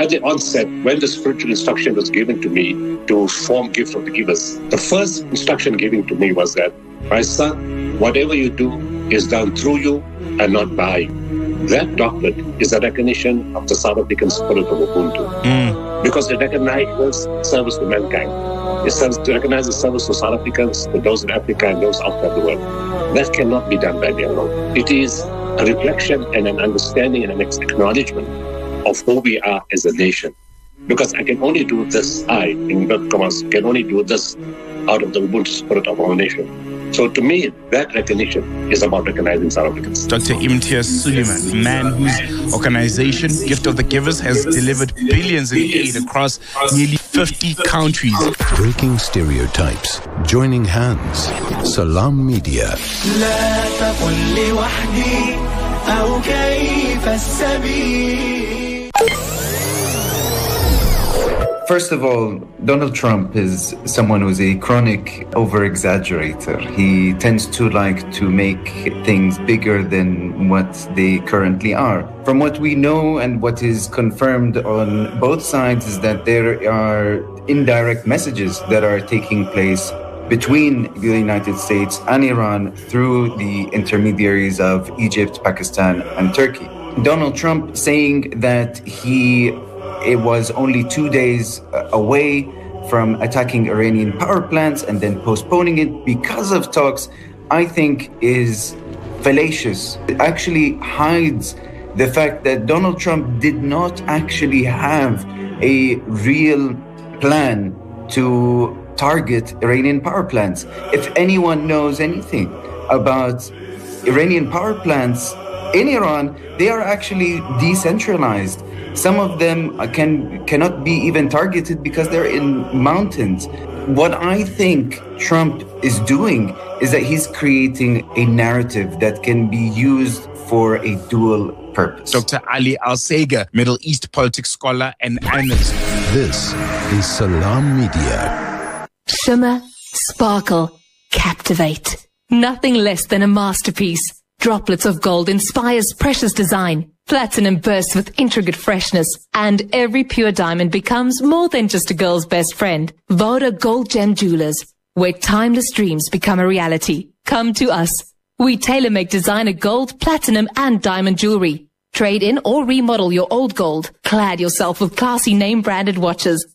at the onset, when the spiritual instruction was given to me to form Gift of the Givers, the first instruction given to me was that, my son, whatever you do is done through you and not by you. That doctrine is a recognition of the South African spirit of Ubuntu. Because it recognizes service to mankind. It recognizes service to South Africans, to those in Africa and those outside the world. That cannot be done by me alone. It is a reflection and an understanding and an acknowledgement of who we are as a nation. Because I can only do this, in inverted commas, can only do this out of the Ubuntu spirit of our nation. So to me, that recognition is about recognizing South Africans. Dr. Imtiaz Sooliman, a man whose organization, Gift of the Givers, has delivered billions in aid across nearly 50 countries. Breaking stereotypes, joining hands. Salam Media. First of all, Donald Trump is someone who's a chronic over-exaggerator. He tends to like to make things bigger than what they currently are. From what we know and what is confirmed on both sides is that there are indirect messages that are taking place between the United States and Iran through the intermediaries of Egypt, Pakistan, and Turkey. Donald Trump saying that it was only 2 days away from attacking Iranian power plants and then postponing it because of talks, I think is fallacious. It actually hides the fact that Donald Trump did not actually have a real plan to target Iranian power plants. If anyone knows anything about Iranian power plants in Iran, they are actually decentralized. Some of them cannot be even targeted because they're in mountains. What I think Trump is doing is that he's creating a narrative that can be used for a dual purpose. Dr. Ali Al-Sega, Middle East politics scholar and analyst. This is Salam Media. Shimmer, sparkle, captivate. Nothing less than a masterpiece. Droplets of gold inspires precious design. Platinum bursts with intricate freshness, and every pure diamond becomes more than just a girl's best friend. Voda Gold Gem Jewelers, where timeless dreams become a reality. Come to us. We tailor-make designer gold, platinum, and diamond jewelry. Trade in or remodel your old gold. Clad yourself with classy name-branded watches.